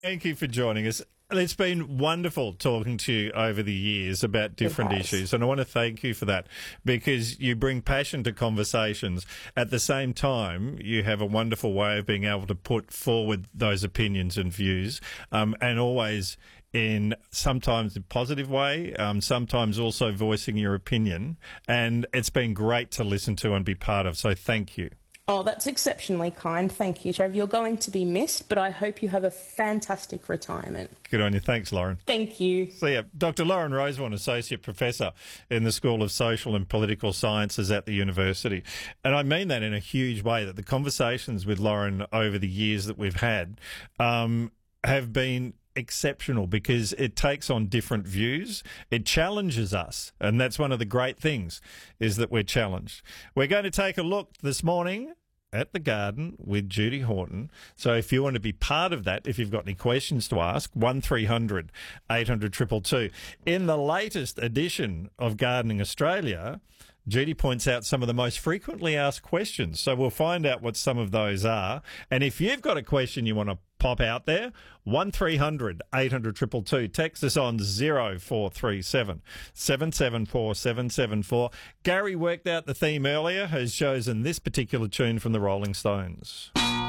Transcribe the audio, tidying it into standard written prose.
Thank you for joining us. It's been wonderful talking to you over the years about different issues, and I want to thank you for that because you bring passion to conversations. At the same time, you have a wonderful way of being able to put forward those opinions and views, and always in sometimes a positive way, sometimes also voicing your opinion. And it's been great to listen to and be part of, so thank you. Oh, that's exceptionally kind. Thank you, Trev. You're going to be missed, but I hope you have a fantastic retirement. Good on you. Thanks, Lauren. Thank you. See ya. Dr. Lauren Rosewarne, Associate Professor in the School of Social and Political Sciences at the university. And I mean that in a huge way, that the conversations with Lauren over the years that we've had have been exceptional because it takes on different views. It challenges us. And that's one of the great things, is that we're challenged. We're going to take a look this morning at the Garden with Judy Horton. So if you want to be part of that, if you've got any questions to ask, 1300 800 222. In the latest edition of Gardening Australia, Judy points out some of the most frequently asked questions. So we'll find out what some of those are. And if you've got a question you want to pop out there, 1300 800 222. Text us on 0437 774 774. Gary worked out the theme earlier, has chosen this particular tune from the Rolling Stones.